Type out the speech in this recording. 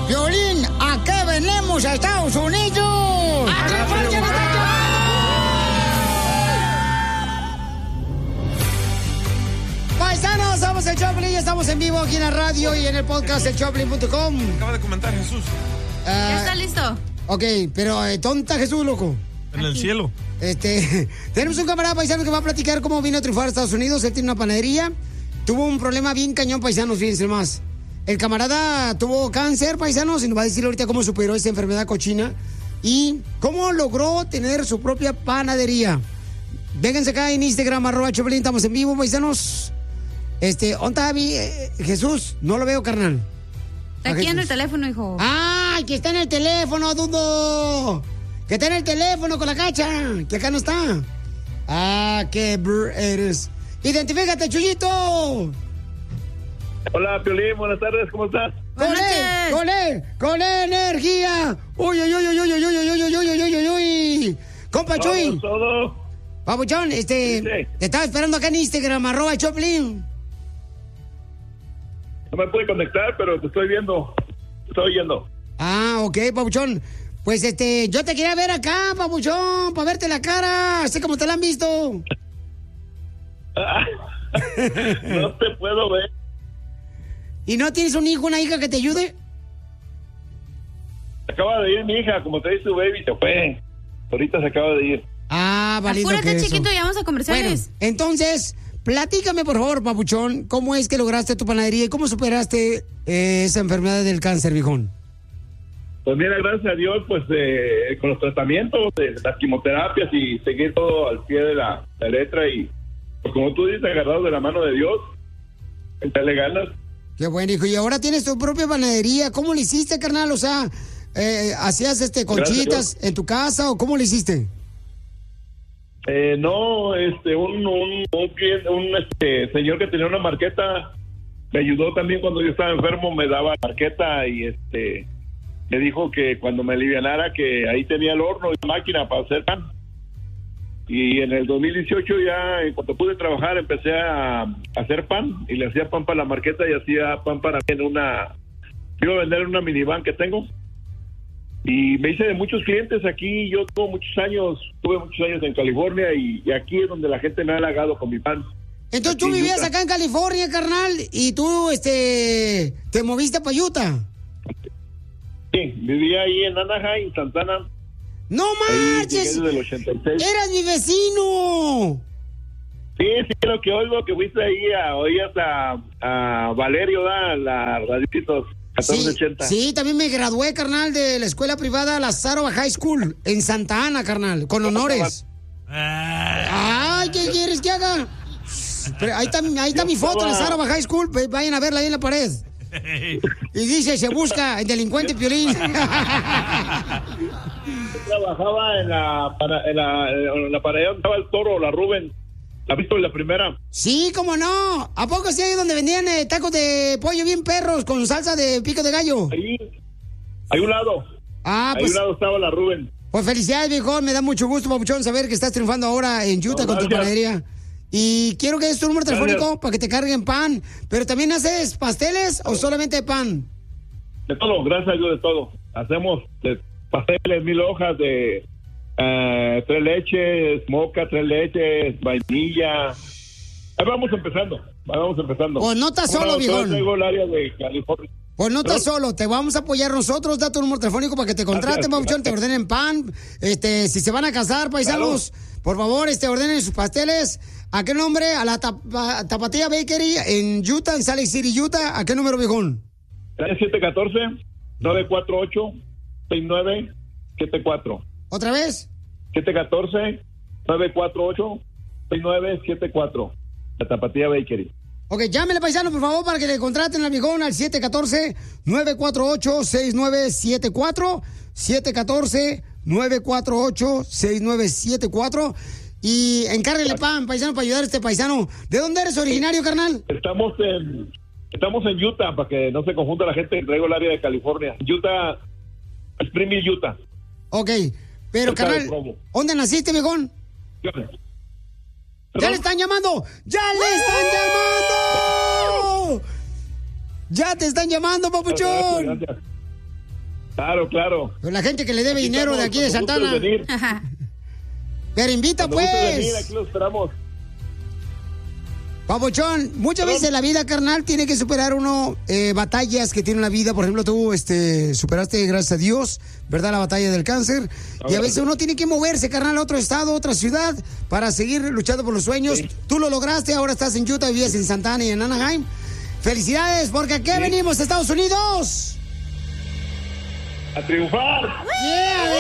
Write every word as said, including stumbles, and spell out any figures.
Piolín, ¿a qué venimos a Estados Unidos? ¡A triunfar, Paisanos, somos el Choplin y estamos en vivo aquí en la radio y en el podcast el choplin punto com. Acaba de comentar Jesús. Uh, ¿Ya está listo? Ok, pero eh, ¿dónde está Jesús, loco? En el Aquí. cielo. Este, tenemos un camarada paisano que va a platicar cómo vino a triunfar a Estados Unidos. Él tiene una panadería. Tuvo un problema bien cañón, paisanos, fíjense más. El camarada tuvo cáncer, paisanos, y nos va a decir ahorita cómo superó esa enfermedad cochina y cómo logró tener su propia panadería. Vénganse acá en Instagram, arroba Choplin, estamos en vivo, paisanos. Este, ¿dónde está mi eh, Jesús? No lo veo, carnal. Está aquí en el teléfono, hijo. ¡Ay, que está en el teléfono, dudo! Que está en el teléfono con la cacha, que acá no está. Ah, qué brr eres. ¡Identifícate, Chuyito! Hola, Piolín, buenas tardes, ¿cómo estás? ¡Con él! ¡Con él! ¡Con energía! ¡Uy, uy, uy, uy, uy, uy, uy, uy, uy, uy, uy, uy, uy! ¡Compa Chuy! Todo. Papuchón, este, Sí. te estaba esperando acá en Instagram, arroba Choplin. No me pude conectar, pero te estoy viendo, te estoy oyendo. Ah, ok, Papuchón. Pues este, yo te quería ver acá, Papuchón, para verte la cara, así como te la han visto. No te puedo ver. ¿Y no tienes un hijo, una hija que te ayude? Acaba de ir mi hija, como te dice su baby, se fue. Ahorita se acaba de ir. Ah, valido Apúrate, que eso. chiquito, ya vamos a Bueno, comerciales. entonces, platícame, por favor, Papuchón, ¿cómo es que lograste tu panadería y cómo superaste eh, esa enfermedad del cáncer, viejón? Pues mira, gracias a Dios, pues eh, con los tratamientos, de las quimioterapias y seguir todo al pie de la, la letra y, pues como tú dices, agarrado de la mano de Dios, echarle ganas. Qué bueno, hijo. Y ahora tienes tu propia panadería. ¿Cómo le hiciste, carnal? O sea, eh, ¿hacías este conchitas en tu casa o cómo le hiciste? Eh, no, este, un, un, un, cliente- un este, señor que tenía una marqueta me ayudó también cuando yo estaba enfermo, me daba marqueta y este me dijo que cuando me alivianara que ahí tenía el horno y la máquina para hacer pan. Y en el dos mil dieciocho ya, en cuanto pude trabajar, empecé a, a hacer pan y le hacía pan para la marqueta y hacía pan para mí en una... Iba a vender en una minivan que tengo. Y me hice de muchos clientes aquí. Yo tuve muchos años, tuve muchos años en California y, y aquí es donde la gente me ha halagado con mi pan. Entonces tú Aquí en vivías Utah. acá en California, carnal, y tú, este, te moviste para Utah. Sí, vivía ahí en Anaheim, Santana. ¡No Ahí llegué marches! desde el ochenta y seis. ¡Eras mi vecino! Sí, sí, lo que oigo que fuiste ahí a oías a, a Valerio, da la raditos catorce Sí, ochenta. sí, también me gradué, carnal, de la escuela privada Lazaro High School, en Santa Ana, carnal, con honores. Ay, ¿qué quieres que haga? Pero ahí está, ahí está Yo mi foto en estaba- Lazaro High School, ve- vayan a verla ahí en la pared. Y dice, se busca el delincuente Piolín. Yo trabajaba en la, para, en la, en la pared donde estaba el toro, la Rubén. ¿La has visto en la primera? Sí, cómo no. ¿A poco sí ahí donde vendían eh, tacos de pollo bien perros con salsa de pico de gallo? Ahí, hay un lado. Ah, Ahí pues, un lado estaba la Rubén. pues felicidades, viejo. Me da mucho gusto, papuchón, saber que estás triunfando ahora en Utah No, con tu gracias. panadería. Y quiero que des tu número Gracias. telefónico para que te carguen pan. ¿Pero también haces pasteles o solamente pan? De todo, gracias a Dios, de todo. Hacemos de pasteles, mil hojas de eh, tres leches, moca, tres leches, vainilla. Ahí vamos empezando, ahí vamos empezando. Pues no estás solo, Bueno, viejón. yo traigo el área de California. Pues no estás ¿Perdón? solo, te vamos a apoyar nosotros, da tu número telefónico para que te contraten, Gracias, papuchón, te gracias. ordenen pan, este, si se van a casar, paisanos, por favor, este, ordenen sus pasteles. ¿A qué nombre? A la Tapa- Tapatía Bakery en Utah, en Salt Lake City, Utah. ¿A qué número, viejón? siete uno cuatro, nueve cuatro ocho, seis nueve siete cuatro. ¿Otra vez? siete uno cuatro, nueve cuatro ocho, seis nueve siete cuatro. La Tapatía Bakery. Ok, llámele, paisano, por favor, para que le contraten al viejón al siete uno cuatro, nueve cuatro ocho, seis nueve siete cuatro. siete uno cuatro, nueve cuatro ocho, seis nueve siete cuatro. Y encárguele pan, paisano, para ayudar a este paisano. ¿De dónde eres originario, carnal? Estamos en estamos en Utah, para que no se confunda la gente, traigo el área de California. Utah, Springfield, Utah. Ok, pero, Cerca de carnal, Provo. ¿dónde naciste, viejón? ¡Ya ¿Perdón? le están llamando! ¡Ya le están llamando! ¡Ya te están llamando, papuchón! Gracias, gracias. Claro, claro. Pero la gente que le debe Aquí dinero estamos, de aquí de cuando Santana. gustes venir. Pero invita, Cuando gustes pues. venir, aquí lo esperamos. Papuchón, muchas veces en la vida, carnal, tiene que superar uno eh, batallas que tiene la vida. Por ejemplo, tú este, superaste, gracias a Dios, ¿verdad? La batalla del cáncer. A y a ver. veces uno tiene que moverse, carnal, a otro estado, a otra ciudad, para seguir luchando por los sueños. Sí. Tú lo lograste, ahora estás en Utah, vives en Santana y en Anaheim. Felicidades, porque aquí Sí. venimos, Estados Unidos. A triunfar. Yeah,